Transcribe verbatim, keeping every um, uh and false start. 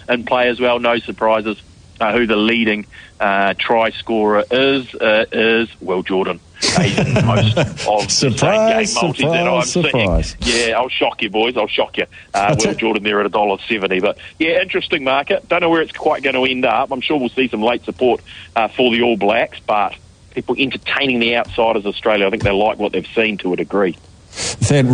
in play as well. No surprises. Uh, who the leading uh, try scorer is, uh, is Will Jordan. He's most of surprise, the same game multis that I'm surprise. seeing. Yeah, I'll shock you, boys. I'll shock you. Uh, Will t- Jordan there at one dollar seventy. But, yeah, interesting market. Don't know where it's quite going to end up. I'm sure we'll see some late support uh, for the All Blacks, but people entertaining the outsiders Australia, I think they like what they've seen to a degree. Thad